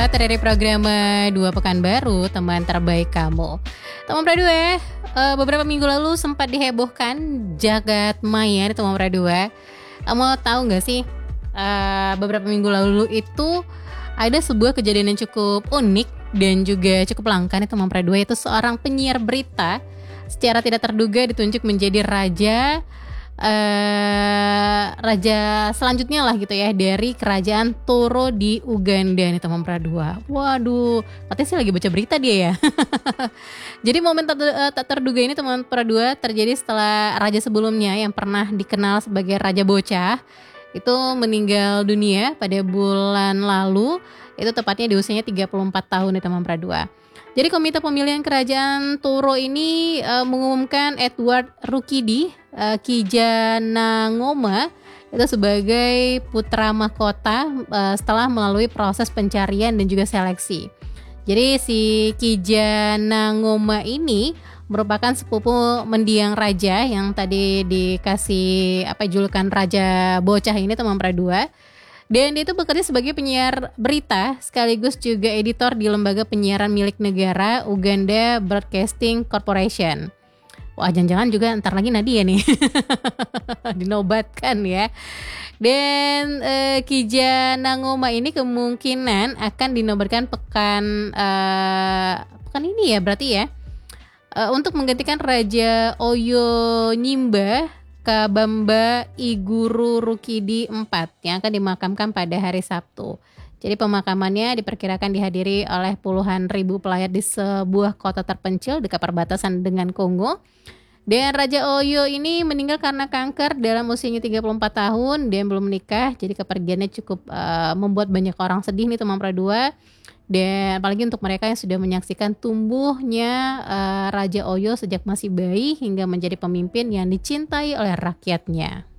dari program 2 Pekanbaru, teman terbaik kamu. Teman Pradua, beberapa minggu lalu sempat dihebohkan jagat maya nih teman Pradua. Kamu tahu nggak sih, beberapa minggu lalu itu ada sebuah kejadian yang cukup unik dan juga cukup langka nih teman Pradua, yaitu seorang penyiar berita secara tidak terduga ditunjuk menjadi raja selanjutnya lah gitu ya dari kerajaan Toro di Uganda nih teman Pradua. Waduh, katanya sih lagi baca berita dia ya. Jadi momen tak terduga ini teman Pradua terjadi setelah raja sebelumnya yang pernah dikenal sebagai Raja Bocah itu meninggal dunia pada bulan lalu, itu tepatnya di usianya 34 tahun nih teman Pradua. Jadi komite pemilihan kerajaan Toro ini mengumumkan Edward Rukidi Kijanangoma itu sebagai putra mahkota setelah melalui proses pencarian dan juga seleksi. Jadi si Kijanangoma ini merupakan sepupu mendiang raja yang tadi dikasih julukan Raja Bocah ini teman Pradua. Dan dia itu bekerja sebagai penyiar berita sekaligus juga editor di lembaga penyiaran milik negara Uganda Broadcasting Corporation. Wah, jangan-jangan juga ntar lagi Nadia nih dinobatkan ya. Dan Kijanangoma ini kemungkinan akan dinobatkan pekan ini ya berarti ya, untuk menggantikan Raja Oyo Nyimba Kabamba Iguru Rukidi IV yang akan dimakamkan pada hari Sabtu. Jadi pemakamannya diperkirakan dihadiri oleh puluhan ribu pelayat di sebuah kota terpencil dekat perbatasan dengan Kongo. Dan Raja Oyo ini meninggal karena kanker dalam usianya 34 tahun dan belum menikah. Jadi kepergiannya cukup membuat banyak orang sedih nih teman Pradua. Dan apalagi untuk mereka yang sudah menyaksikan tumbuhnya Raja Oyo sejak masih bayi hingga menjadi pemimpin yang dicintai oleh rakyatnya.